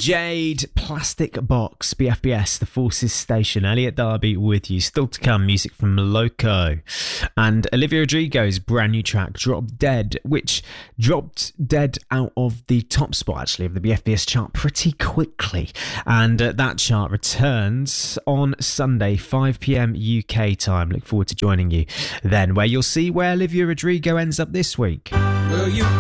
Jade, Plastic Box, BFBS, The Forces Station, Elliot Darby with you. Still to come, music from Loco. And Olivia Rodrigo's brand new track, Drop Dead, which dropped dead out of the top spot, actually, of the BFBS chart pretty quickly. And that chart returns on Sunday, 5 p.m. UK time. Look forward to joining you then, where you'll see where Olivia Rodrigo ends up this week. Will you